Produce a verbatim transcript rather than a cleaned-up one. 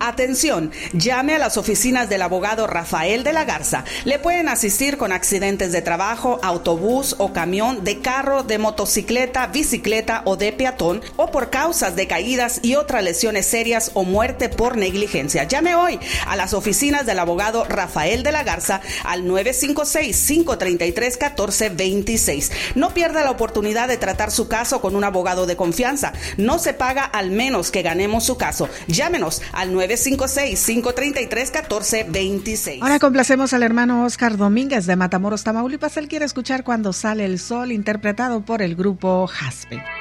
Atención, llame a las oficinas del abogado Rafael de la Garza. Le pueden asistir con accidentes de trabajo, autobús o camión, de carro, de motocicleta, bicicleta o de peatón, o por causas de caídas y otras lesiones serias o muerte por negligencia. Llame hoy a las oficinas del abogado Rafael de la Garza al nueve cinco seis, cinco tres tres, uno cuatro dos seis. No pierda la oportunidad de tratar su caso con un abogado de confianza. No se paga al menos que ganemos su caso. Llámenos al nueve cinco seis, cinco tres tres, uno cuatro dos seis. Ahora complacemos al hermano Oscar Domínguez de Matamoros, Tamaulipas. Él quiere escuchar Cuando sale el sol, interpretado por el grupo Jaspe.